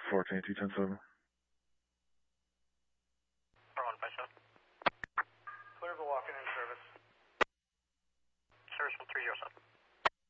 14-2-10-7. 4157. Clear for walk-in service. Service 1307.